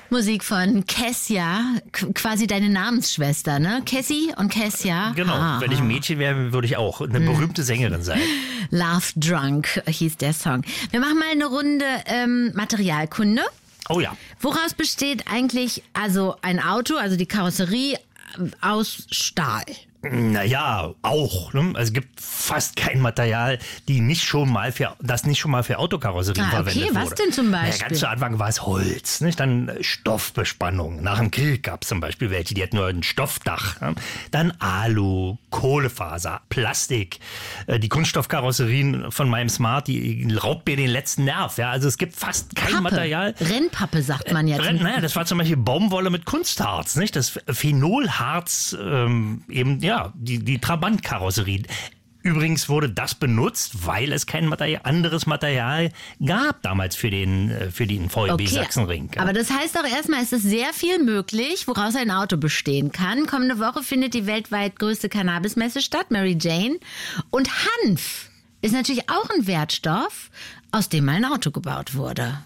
Musik von Kessia, quasi deine Namensschwester, ne? Cassie und Kessia. Genau, wenn ich ein Mädchen wäre, würde ich auch eine berühmte Sängerin sein. Love Drunk hieß der Song. Wir machen mal eine Runde Materialkunde. Oh ja. Woraus besteht eigentlich ein Auto, also die Karosserie, aus Stahl? Naja, auch. Ne? Also es gibt fast kein Material, das nicht schon mal für Autokarosserien verwendet wurde. Okay, was denn zum Beispiel? Ganz zu Anfang war es Holz, nicht? Dann Stoffbespannung. Nach dem Krieg gab es zum Beispiel welche, die hatten nur ein Stoffdach. Ne? Dann Alu, Kohlefaser, Plastik. Die Kunststoffkarosserien von meinem Smart, die raubt mir den letzten Nerv. Ja? Also es gibt fast kein Material. Rennpappe sagt man jetzt. Naja, das war zum Beispiel Baumwolle mit Kunstharz. Nicht? Das Phenolharz eben, ja, die Trabant-Karosserie. Übrigens wurde das benutzt, weil es kein anderes Material gab damals für den VEB Sachsenring. Aber das heißt auch erstmal, es ist sehr viel möglich, woraus ein Auto bestehen kann. Kommende Woche findet die weltweit größte Cannabismesse statt, Mary Jane. Und Hanf ist natürlich auch ein Wertstoff, aus dem mal ein Auto gebaut wurde.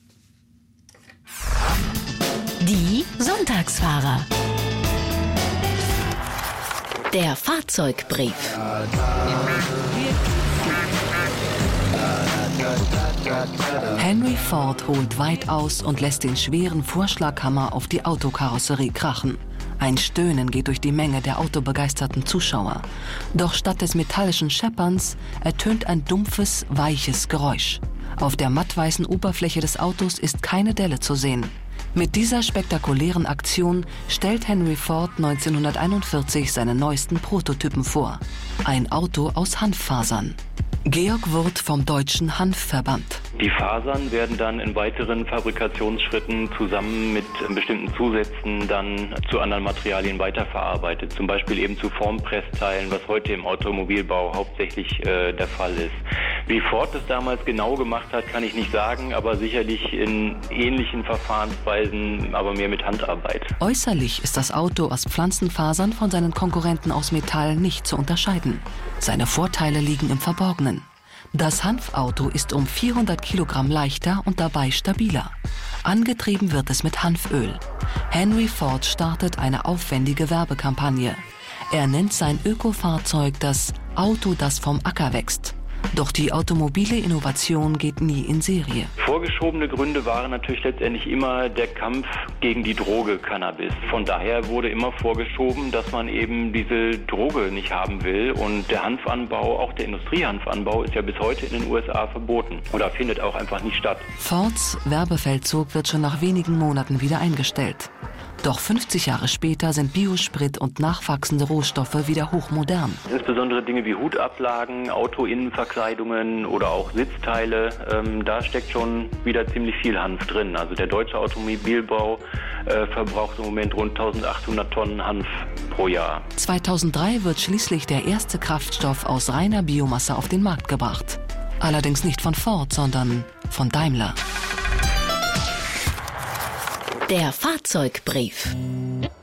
Die Sonntagsfahrer. Der Fahrzeugbrief. Henry Ford holt weit aus und lässt den schweren Vorschlaghammer auf die Autokarosserie krachen. Ein Stöhnen geht durch die Menge der autobegeisterten Zuschauer. Doch statt des metallischen Schepperns ertönt ein dumpfes, weiches Geräusch. Auf der mattweißen Oberfläche des Autos ist keine Delle zu sehen. Mit dieser spektakulären Aktion stellt Henry Ford 1941 seinen neuesten Prototypen vor. Ein Auto aus Hanffasern. Georg Wurth vom Deutschen Hanfverband. Die Fasern werden dann in weiteren Fabrikationsschritten zusammen mit bestimmten Zusätzen dann zu anderen Materialien weiterverarbeitet. Zum Beispiel eben zu Formpressteilen, was heute im Automobilbau hauptsächlich der Fall ist. Wie Ford das damals genau gemacht hat, kann ich nicht sagen, aber sicherlich in ähnlichen Verfahrensweisen, aber mehr mit Handarbeit. Äußerlich ist das Auto aus Pflanzenfasern von seinen Konkurrenten aus Metall nicht zu unterscheiden. Seine Vorteile liegen im Verborgenen. Das Hanfauto ist um 400 Kilogramm leichter und dabei stabiler. Angetrieben wird es mit Hanföl. Henry Ford startet eine aufwendige Werbekampagne. Er nennt sein Ökofahrzeug das Auto, das vom Acker wächst. Doch die automobile Innovation geht nie in Serie. Vorgeschobene Gründe waren natürlich letztendlich immer der Kampf gegen die Droge Cannabis. Von daher wurde immer vorgeschoben, dass man eben diese Droge nicht haben will. Und der Hanfanbau, auch der Industriehanfanbau, ist ja bis heute in den USA verboten oder findet auch einfach nicht statt. Fords Werbefeldzug wird schon nach wenigen Monaten wieder eingestellt. Doch 50 Jahre später sind Biosprit und nachwachsende Rohstoffe wieder hochmodern. Insbesondere Dinge wie Hutablagen, Autoinnenverkleidungen oder auch Sitzteile, da steckt schon wieder ziemlich viel Hanf drin. Also der deutsche Automobilbau verbraucht im Moment rund 1800 Tonnen Hanf pro Jahr. 2003 wird schließlich der erste Kraftstoff aus reiner Biomasse auf den Markt gebracht. Allerdings nicht von Ford, sondern von Daimler. Der Fahrzeugbrief.